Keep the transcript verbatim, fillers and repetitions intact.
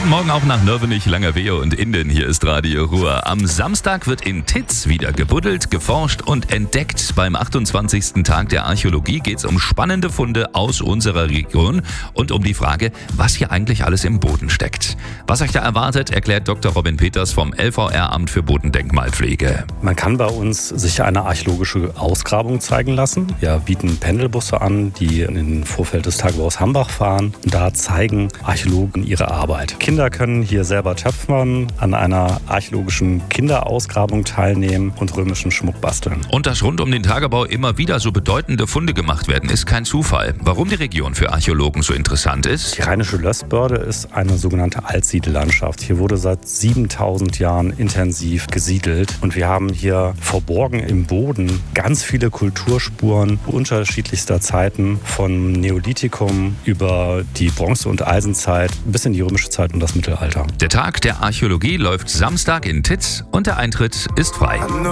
Guten Morgen auch nach Nörvenich, Langerwehe und Inden. Hier ist Radio Ruhr. Am Samstag wird in Titz wieder gebuddelt, geforscht und entdeckt. Beim achtundzwanzigsten Tag der Archäologie geht es um spannende Funde aus unserer Region und um die Frage, was hier eigentlich alles im Boden steckt. Was euch da erwartet, erklärt Doktor Robin Peters vom L V R-Amt für Bodendenkmalpflege. Man kann bei uns sich eine archäologische Ausgrabung zeigen lassen. Wir bieten Pendelbusse an, die in den Vorfeld des Tagebaus Hambach fahren. Und da zeigen Archäologen ihre Arbeit. Kinder können hier selber töpfern, an einer archäologischen Kinderausgrabung teilnehmen und römischen Schmuck basteln. Und dass rund um den Tagebau immer wieder so bedeutende Funde gemacht werden, ist kein Zufall. Warum die Region für Archäologen so interessant ist? Die Rheinische Lößbörde ist eine sogenannte Altsiedellandschaft. Hier wurde seit siebentausend Jahren intensiv gesiedelt und wir haben hier verborgen im Boden ganz viele Kulturspuren unterschiedlichster Zeiten, vom Neolithikum über die Bronze- und Eisenzeit bis in die römische Zeit und das Mittelalter. Der Tag der Archäologie läuft Samstag in Titz und der Eintritt ist frei.